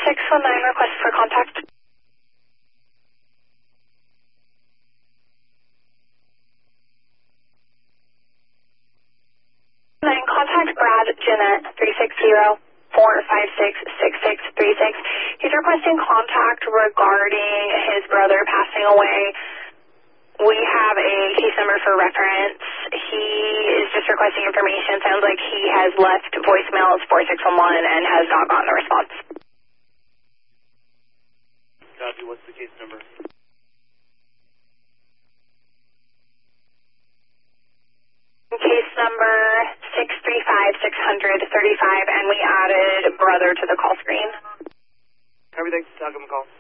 619, request for contact. Contact Brad Jeanette 360-456-6636. He's requesting contact regarding his brother passing away. We have a case number for reference. He is just requesting information. Sounds like he has left voicemails 4611 and has not gotten a response. Copy. What's the case number? Case number 635-635, and we added brother to the call screen. Everything. I'll give him a call.